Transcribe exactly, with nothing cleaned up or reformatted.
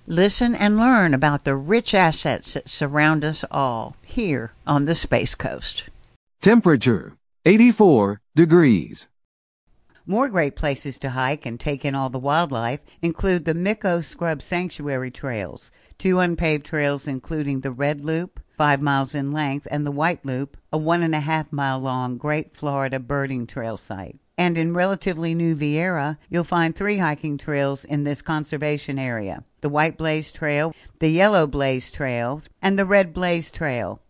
Listen and learn about the rich assets that surround us all here on the Space Coast. Temperature, eighty-four degrees. More great places to hike and take in all the wildlife include the Micco Scrub Sanctuary Trails, two unpaved trails including the Red Loop, five miles in length, and the White Loop, a one and a half mile long Great Florida Birding Trail site. And in relatively new Vieira, you'll find three hiking trails in this conservation area: the White Blaze Trail, the Yellow Blaze Trail, and the Red Blaze Trail.